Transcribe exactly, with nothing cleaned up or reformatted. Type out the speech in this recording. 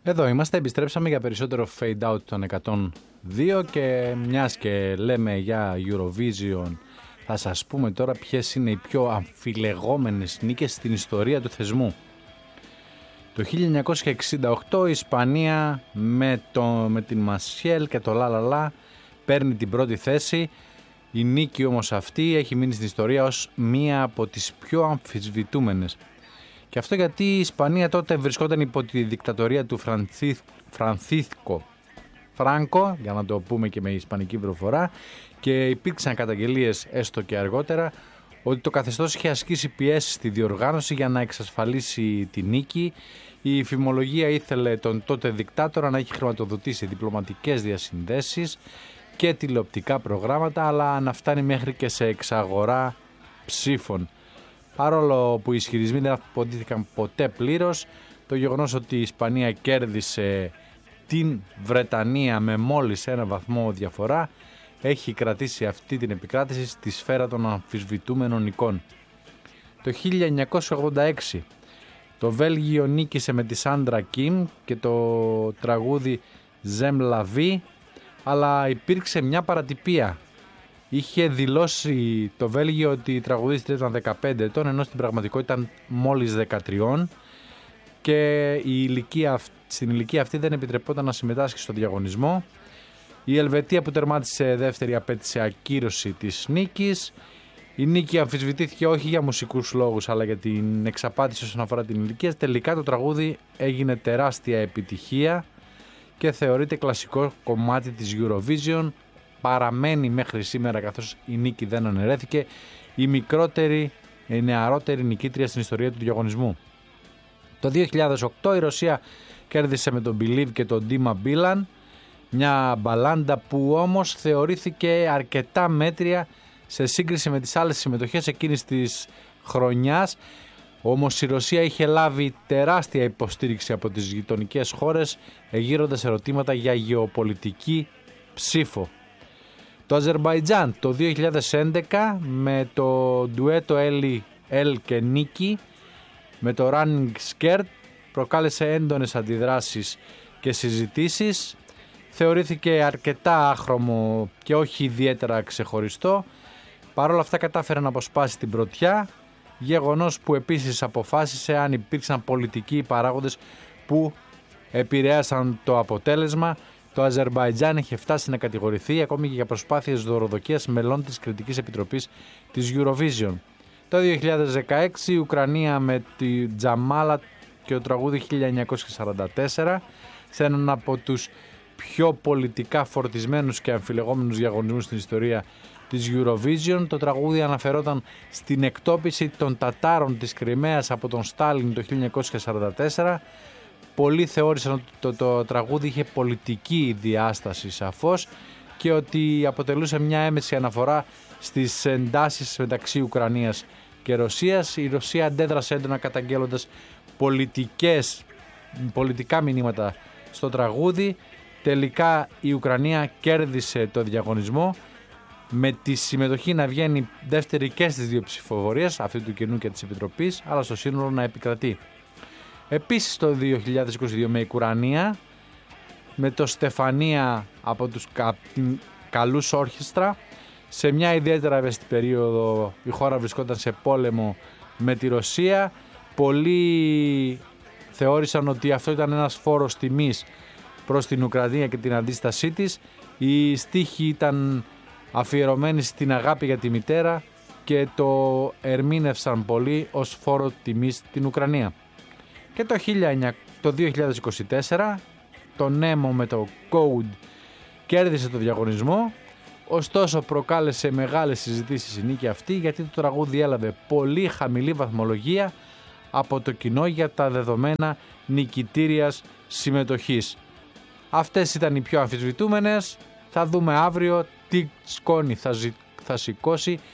Εδώ είμαστε, επιστρέψαμε για περισσότερο fade out των εκατόν δύο και μιας και λέμε για Eurovision, θα σας πούμε τώρα ποιες είναι οι πιο αμφιλεγόμενες νίκες στην ιστορία του θεσμού. Το χίλια εννιακόσια εξήντα οκτώ η Ισπανία με, το, με την Μασιέλ και το Λαλαλά παίρνει την πρώτη θέση. Η νίκη όμως αυτή έχει μείνει στην ιστορία ως μία από τις πιο αμφισβητούμενες. Και αυτό γιατί η Ισπανία τότε βρισκόταν υπό τη δικτατορία του Φρανσίσκο Φράνκο, για να το πούμε και με ισπανική προφορά, και υπήρξαν καταγγελίες έστω και αργότερα ότι το καθεστώς είχε ασκήσει πιέσεις στη διοργάνωση για να εξασφαλίσει τη νίκη. Η φημολογία ήθελε τον τότε δικτάτορα να έχει χρηματοδοτήσει διπλωματικές διασυνδέσεις και τηλεοπτικά προγράμματα, αλλά να φτάνει μέχρι και σε εξαγορά ψήφων. Παρόλο που οι ισχυρισμοί δεν αποδείχθηκαν ποτέ πλήρως, το γεγονός ότι η Ισπανία κέρδισε την Βρετανία με μόλις ένα βαθμό διαφορά έχει κρατήσει αυτή την επικράτηση στη σφαίρα των αμφισβητούμενων εικόν. Το χίλια εννιακόσια ογδόντα έξι το Βέλγιο νίκησε με τη Σάντρα Κιμ και το τραγούδι Ζεμ Λαβί, αλλά υπήρξε μια παρατυπία. Είχε δηλώσει το Βέλγιο ότι η τραγουδίστρια ήταν δεκαπέντε ετών, ενώ στην πραγματικότητα ήταν μόλις δεκατρία, και η ηλικία, στην ηλικία αυτή δεν επιτρεπόταν να συμμετάσχει στο διαγωνισμό. Η Ελβετία που τερμάτισε δεύτερη απέτησε ακύρωση της νίκης. Η νίκη αμφισβητήθηκε όχι για μουσικούς λόγους αλλά για την εξαπάτηση όσον αφορά την ηλικία. Τελικά το τραγούδι έγινε τεράστια επιτυχία και θεωρείται κλασικό κομμάτι της Eurovision. Παραμένει μέχρι σήμερα, καθώς η νίκη δεν αναιρέθηκε, η μικρότερη, η νεαρότερη νικήτρια στην ιστορία του διαγωνισμού. Το δύο χιλιάδες οκτώ η Ρωσία κέρδισε με τον Believe και τον Dima Bilan, μια μπαλάντα που όμως θεωρήθηκε αρκετά μέτρια σε σύγκριση με τις άλλες συμμετοχές εκείνης της χρονιάς. Όμως η Ρωσία είχε λάβει τεράστια υποστήριξη από τις γειτονικές χώρες, εγείροντας ερωτήματα για γεωπολιτική ψήφο. Το Αζερμπαϊτζάν το δύο χιλιάδες έντεκα με το ντουέτο Έλλη Ελ και Νίκη με το Running Skirt προκάλεσε έντονες αντιδράσεις και συζητήσεις. Θεωρήθηκε αρκετά άχρωμο και όχι ιδιαίτερα ξεχωριστό. Παρ' όλα αυτά κατάφερε να αποσπάσει την πρωτιά, γεγονός που επίσης αποφάσισε αν υπήρξαν πολιτικοί παράγοντες που επηρέασαν το αποτέλεσμα. Το Αζερμπαϊτζάν είχε φτάσει να κατηγορηθεί ακόμη και για προσπάθειες δωροδοκίας μελών της κριτικής επιτροπής της Eurovision. Το δύο χιλιάδες δεκαέξι η Ουκρανία με τη Τζαμάλα και το τραγούδι χίλια εννιακόσια σαράντα τέσσερα σε έναν από τους πιο πολιτικά φορτισμένους και αμφιλεγόμενους διαγωνισμούς στην ιστορία της Eurovision. Το τραγούδι αναφερόταν στην εκτόπιση των Τατάρων της Κριμαίας από τον Στάλιν το χίλια εννιακόσια σαράντα τέσσερα. Πολλοί θεώρησαν ότι το, το τραγούδι είχε πολιτική διάσταση σαφώς και ότι αποτελούσε μια έμεση αναφορά στις εντάσεις μεταξύ Ουκρανίας και Ρωσίας. Η Ρωσία αντέδρασε έντονα καταγγέλλοντας πολιτικές, πολιτικά μηνύματα στο τραγούδι. Τελικά η Ουκρανία κέρδισε το διαγωνισμό με τη συμμετοχή να βγαίνει δεύτερη και στις δύο ψηφοφορίες, αυτή του κοινού και της Επιτροπής, αλλά στο σύνολο να επικρατεί. Επίσης το δύο χιλιάδες είκοσι δύο με η Κουρανία, με το Στεφανία από τους κα, καλούς όρχιστρα, σε μια ιδιαίτερα ευαίσθητη περίοδο η χώρα βρισκόταν σε πόλεμο με τη Ρωσία. Πολλοί θεώρησαν ότι αυτό ήταν ένας φόρος τιμής προς την Ουκρανία και την αντίστασή της. Οι στίχοι ήταν αφιερωμένοι στην αγάπη για τη μητέρα και το ερμήνευσαν πολύ ως φόρο τιμής στην Ουκρανία. Και το δύο χιλιάδες είκοσι τέσσερα το Νέμο με το Code κέρδισε το διαγωνισμό, ωστόσο προκάλεσε μεγάλες συζητήσεις η νίκη αυτή, γιατί το τραγούδι έλαβε πολύ χαμηλή βαθμολογία από το κοινό για τα δεδομένα νικητήριας συμμετοχής. Αυτές ήταν οι πιο αμφισβητούμενες. Θα δούμε αύριο τι σκόνη θα, ζη... θα σηκώσει